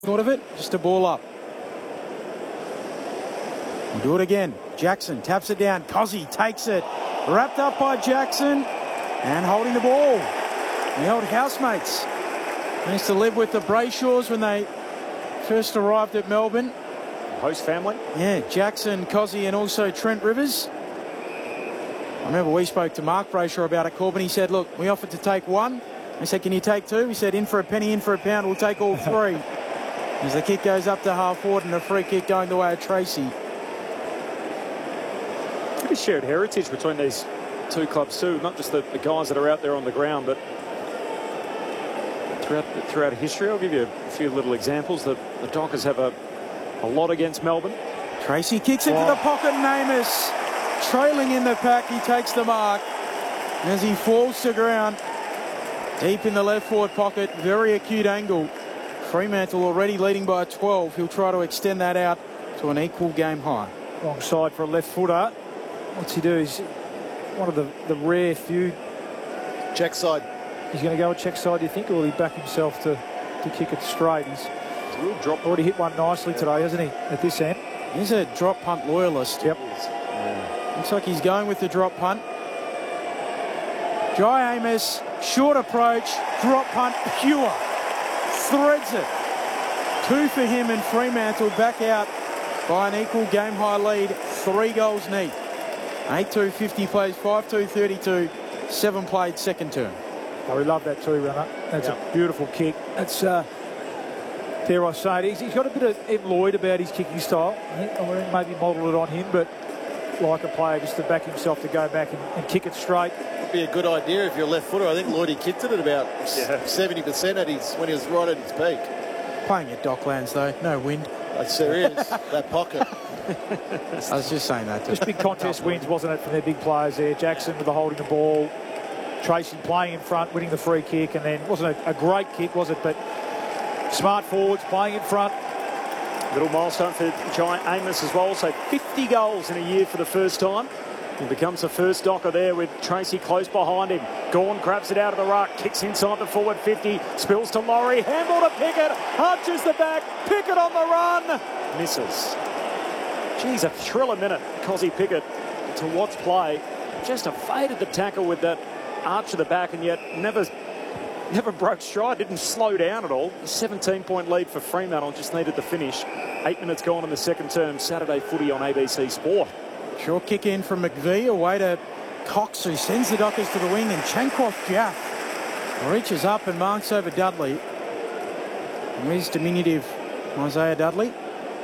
Thought of it? Just a ball up. We'll do it again. Jackson taps it down. Cozzy takes it. Wrapped up by Jackson and holding the ball. The old housemates. They used to live with the Brayshaws when they first arrived at Melbourne. Host family? Yeah, Jackson, Cozzy and also Trent Rivers. I remember we spoke to Mark Brayshaw about it, Corbin. He said, look, we offered to take one. I said, can you take two? He said, in for a penny, in for a pound, we'll take all three. As the kick goes up to half forward and a free kick going the way of Tracy. Pretty shared heritage between these two clubs too, not just the guys that are out there on the ground, but throughout history. I'll give you a few little examples. The Dockers have a lot against Melbourne. Tracy kicks into the pocket and Amos trailing in the pack. He takes the mark as he falls to ground deep in the left forward pocket. Very acute angle. Fremantle already leading by 12. He'll try to extend that out to an equal game high. Wrong side for a left footer. What's he do? He's one of the rare few. Check side. He's going to go with check side, do you think, or will he back himself to kick it straight? He's already hit one nicely today, hasn't he, at this end? He's a drop punt loyalist. Yep. Yeah. Looks like he's going with the drop punt. Jai Amos, short approach, drop punt, pure. Threads it. 2 for him and Fremantle back out by an equal game high lead. 3 goals neat. 8-2 50 plays, 5-2 32, 7 played second term. Oh, we love that too, runner. That's a beautiful kick. That's dare I say it, he's got a bit of Ed Lloyd about his kicking style. I mean, maybe model it on him, but like a player just to back himself to go back and kick it straight. Would be a good idea if you're left footer. I think Lloydie kicked it at about 70% when he was right at his peak. Playing at Docklands though, no wind. That's serious. That pocket. I was just saying that. Just big contest wins, wasn't it, from their big players there? Jackson with the holding the ball. Tracy playing in front, winning the free kick, and then wasn't a great kick, was it? But smart forwards playing in front. Little milestone for Giant Amos as well. So 50 goals in a year for the first time. He becomes the first Docker there with Tracy close behind him. Gawn grabs it out of the ruck, kicks inside the forward 50, spills to Laurie, handball to Pickett, arches the back, Pickett on the run, misses. Geez, a thriller minute, Cozzy Pickett to watch play. Just evaded the tackle with that arch of the back and yet never broke stride, didn't slow down at all. A 17-point lead for Fremantle, just needed the finish. 8 minutes gone in the second term. Saturday footy on ABC Sport. Short kick in from McVie, away to Cox, who sends the Dockers to the wing, and Chankoff Jaff reaches up and marks over Dudley. And where's diminutive Isaiah Dudley?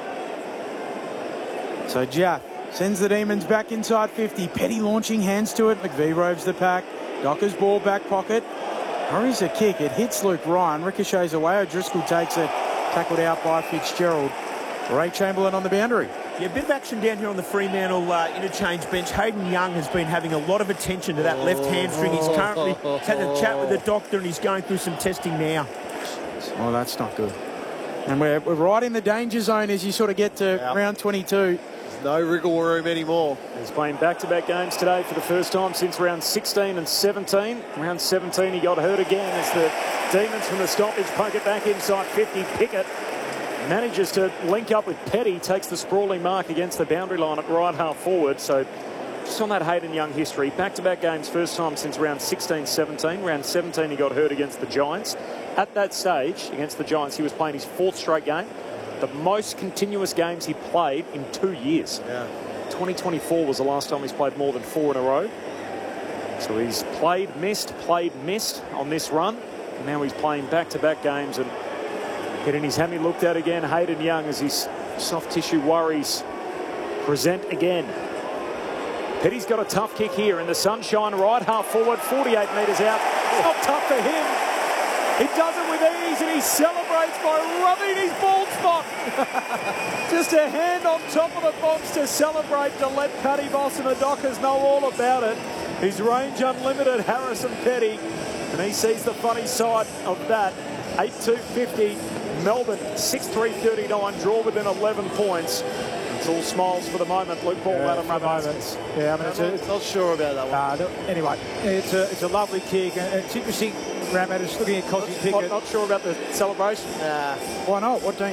So Jaff sends the Demons back inside 50. Petty launching, hands to it. McVie roves the pack. Dockers ball back pocket. Hurries a kick. It hits Luke Ryan. Ricochets away. O'Driscoll takes it. Tackled out by Fitzgerald. Ray Chamberlain on the boundary. Yeah, a bit of action down here on the Fremantle interchange bench. Hayden Young has been having a lot of attention to that left hamstring. He's currently had a chat with the doctor and he's going through some testing now. Oh, that's not good. And we're right in the danger zone as you sort of get to round 22. There's no wriggle room anymore. He's playing back-to-back games today for the first time since round 16 and 17. Round 17 he got hurt again as the Demons from the stoppage poke it back inside 50. Pickett manages to link up with Petty, takes the sprawling mark against the boundary line at right half forward. So just on that Hayden Young history, back-to-back games, first time since round 16-17. Round 17 he got hurt against the Giants. At that stage, against the Giants, he was playing his 4th straight game. The most continuous games he played in 2 years. 2024 was the last time he's played more than 4 in a row. So he's played, missed on this run. And now he's playing back-to-back games and getting his hammy looked at again. Hayden Young as his soft tissue worries present again. Petty's got a tough kick here in the sunshine, right half forward, 48 metres out. It's not tough for him. He does it with ease and he celebrates by rubbing his bald spot. Just a hand on top of the box to celebrate, to let Paddy Boss and the Dockers know all about it. His range unlimited, Harrison Petty. And he sees the funny side of that. 8-2 50. Melbourne 6-3 39, draw within 11 points. It's all smiles for the moment. Luke Ball, Adam Rabbits. Yeah, I mean, I'm not sure about that one. Anyway, it's a lovely kick, and it's interesting. Rabbits looking at Cozzy Pickett. Not sure about the celebration. Why not? What don't